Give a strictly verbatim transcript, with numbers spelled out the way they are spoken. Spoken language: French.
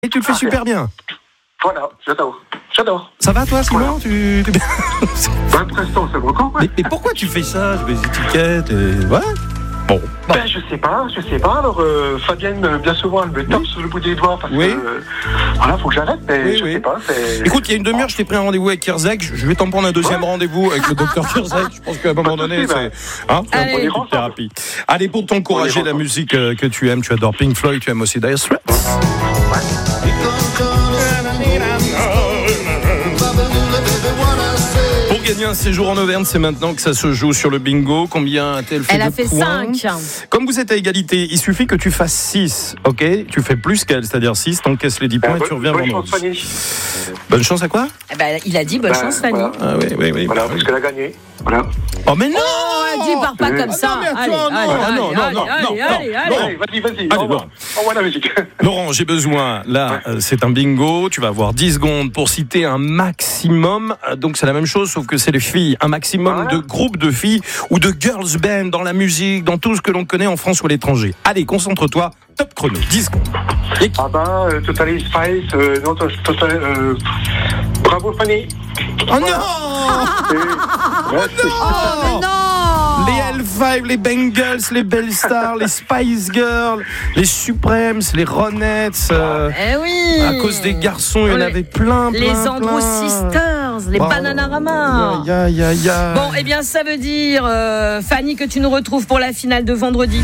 Et tu le fais super bien. Voilà, j'adore. J'adore. Ça va toi, Simon? tu... tu... Ben, prestant, c'est bon. mais, mais pourquoi tu fais ça? Je mets des étiquettes et... Ouais. Bon. Ben, je sais pas, je sais pas. Alors, euh, Fabienne, euh, bien souvent, elle me tape oui. sur le bout des doigts parce oui. que, euh, voilà, faut que j'arrête, mais oui, je oui. sais pas. C'est... Écoute, il y a une demi-heure, je t'ai pris un rendez-vous avec Kirzek. Je vais t'en prendre un deuxième ouais. rendez-vous avec le docteur Kirzek. Je pense qu'à un moment donné, souci, c'est, hein, c'est un peu de thérapie. Allez, pour t'encourager la musique euh, que tu aimes, tu adores Pink Floyd, tu aimes aussi Dire Straits. Pour gagner un séjour en Auvergne, c'est maintenant que ça se joue sur le bingo. Combien a-t-elle fait? Elle de a fait points? cinq. Comme vous êtes à égalité, il suffit que tu fasses six, ok? Tu fais plus qu'elle, c'est-à-dire six, t'encaisses les dix points ah, et tu reviens bonne vendredi. Bonne chance, Fanny. Bonne chance à quoi? Eh ben, il a dit bonne ben, chance, Fanny. Voilà. Ah oui, oui, oui. Voilà, parce qu'elle a gagné. Voilà. Oh, mais non! Oh, dis, pars pas oui. comme ça. Ah non, mais attends, allez, non, allez, non, allez, non, allez, non, allez, non, allez, non. allez. Vas-y, vas-y. Allez, Au revoir. Au revoir la musique. Laurent, j'ai besoin, là, ouais. euh, c'est un bingo, tu vas avoir dix secondes pour citer un maximum, donc c'est la même chose, sauf que c'est les filles, un maximum voilà. de groupes de filles ou de girls band dans la musique, dans tout ce que l'on connaît en France ou à l'étranger. Allez, concentre-toi, top chrono, dix secondes. Et... Ah ben, euh, Totally Spice, euh, non, total, euh, bravo Fanny. Oh non! Et... Ouais, oh non! Oh, mais non! Les L cinq, les Bengals, les Bell Stars, les Spice Girls, les Supremes, les Ronettes. Euh, eh oui! À cause des garçons, il y en avait plein, plein, Les Andro plein. Sisters, les Wow. Bananarama. Ya, ya, ya, ya. Bon, eh bien, ça veut dire, euh, Fanny, que tu nous retrouves pour la finale de vendredi.